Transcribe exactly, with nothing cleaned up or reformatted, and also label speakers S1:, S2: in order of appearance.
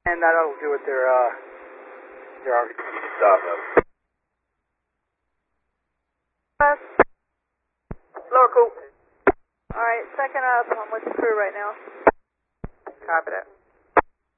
S1: And that'll do it. They're, uh, they're already
S2: Stop them.
S3: Lower cool. Alright, second up. I'm with the crew right now.
S4: Copy that.